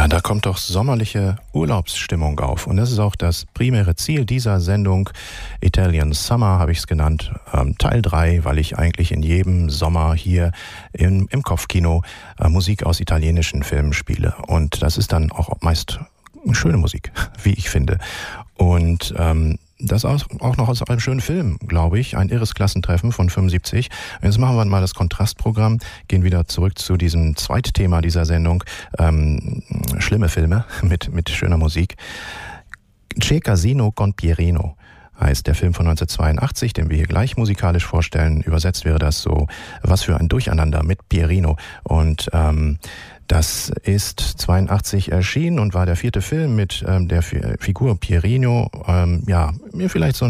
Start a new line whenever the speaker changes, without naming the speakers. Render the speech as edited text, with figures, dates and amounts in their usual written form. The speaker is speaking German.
Ja, da kommt doch sommerliche Urlaubsstimmung auf. Und das ist auch das primäre Ziel dieser Sendung. Italian Summer habe ich es genannt, Teil 3, weil ich eigentlich in jedem Sommer hier im Kopfkino Musik aus italienischen Filmen spiele. Und das ist dann auch meist schöne Musik, wie ich finde. Und das auch noch aus einem schönen Film, glaube ich. Ein irres Klassentreffen von 75. Und jetzt machen wir mal das Kontrastprogramm, gehen wieder zurück zu diesem Zweitthema dieser Sendung. Schlimme Filme mit schöner Musik. C'è Casino con Pierino heißt der Film von 1982, den wir hier gleich musikalisch vorstellen. Übersetzt wäre das so, was für ein Durcheinander mit Pierino. Und das ist 82 erschienen und war der 4. Film mit der Figur Pierino. Ja, mir vielleicht so